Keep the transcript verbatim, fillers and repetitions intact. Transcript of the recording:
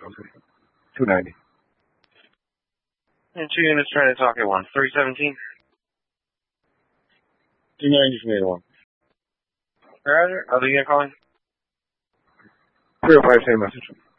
two ninety. And two units trying to talk at one. three seventeen. two ninety from eight oh one. Roger. Other unit calling? three oh five, same message.